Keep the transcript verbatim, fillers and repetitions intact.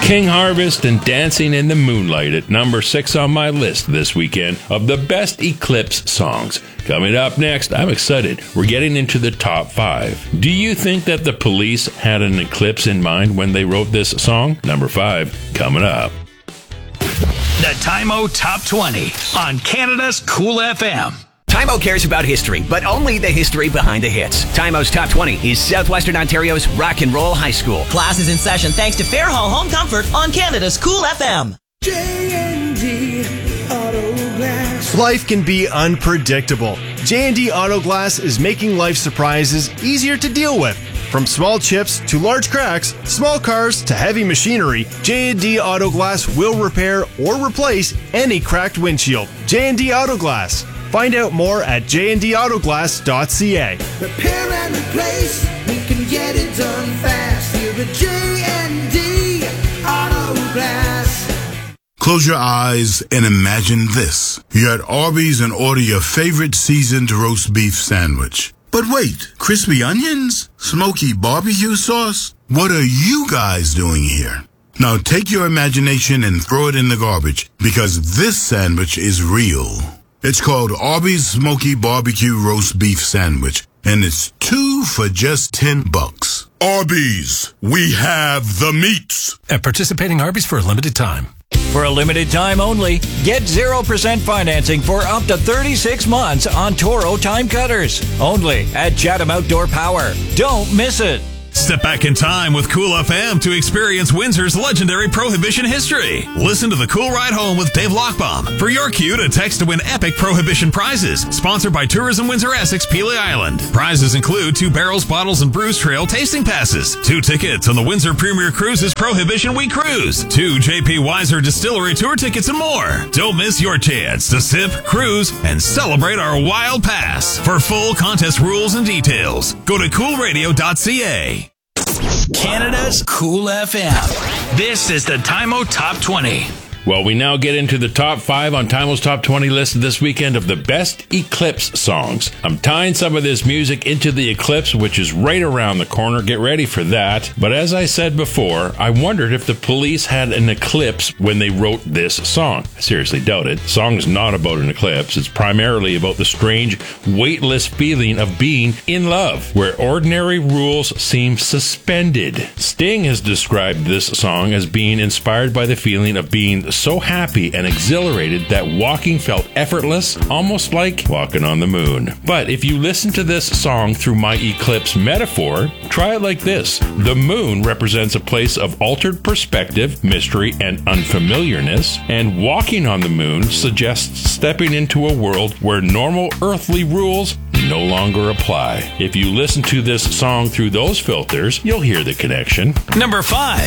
King Harvest and Dancing in the Moonlight at number six on my list this weekend of the best Eclipse songs. Coming up next, I'm excited. We're getting into the top five. Do you think that the Police had an eclipse in mind when they wrote this song? Number five, coming up. The Time-O Top twenty on Canada's Cool F M. Time-O cares about history, but only the history behind the hits. Time-O's Top twenty is Southwestern Ontario's Rock and Roll High School. Class is in session thanks to Fairhall Home Comfort on Canada's Cool F M. J and D Auto Glass. Life can be unpredictable. J and D Auto Glass is making life surprises easier to deal with. From small chips to large cracks, small cars to heavy machinery, J and D Auto Glass will repair or replace any cracked windshield. J and D Auto Glass. Find out more at j and d auto glass dot c a. Repair and replace, we can get it done fast. Here at J and D Auto Glass. Close your eyes and imagine this. You're at Arby's and order your favorite seasoned roast beef sandwich. But wait, crispy onions? Smoky barbecue sauce? What are you guys doing here? Now take your imagination and throw it in the garbage, because this sandwich is real. It's called Arby's Smoky Barbecue Roast Beef Sandwich, and it's two for just ten bucks. Arby's, we have the meats. At participating Arby's for a limited time. For a limited time only, get zero percent financing for up to thirty-six months on Toro Time Cutters. Only at Chatham Outdoor Power. Don't miss it. Step back in time with Cool F M to experience Windsor's legendary Prohibition history. Listen to The Cool Ride Home with Dave Lochbaum for your cue to text to win epic Prohibition prizes. Sponsored by Tourism Windsor Essex, Pelee Island. Prizes include two Barrels, Bottles, and Brews Trail tasting passes, two tickets on the Windsor Premier Cruises Prohibition Week Cruise, two J P Weiser Distillery Tour tickets, and more. Don't miss your chance to sip, cruise, and celebrate our Wild Pass. For full contest rules and details, go to cool radio dot c a. Canada's Cool F M. This is the Time-O Top twenty. Well, we now get into the top five on Time-O's Top twenty list this weekend of the best Eclipse songs. I'm tying some of this music into the eclipse, which is right around the corner. Get ready for that. But as I said before, I wondered if the Police had an eclipse when they wrote this song. I seriously doubt it. The song is not about an eclipse. It's primarily about the strange, weightless feeling of being in love, where ordinary rules seem suspended. Sting has described this song as being inspired by the feeling of being so happy and exhilarated that walking felt effortless, almost like walking on the moon. But if you listen to this song through my eclipse metaphor, try it like this. The moon represents a place of altered perspective, mystery, and unfamiliarness, and walking on the moon suggests stepping into a world where normal earthly rules no longer apply. If you listen to this song through those filters, you'll hear the connection. Number five.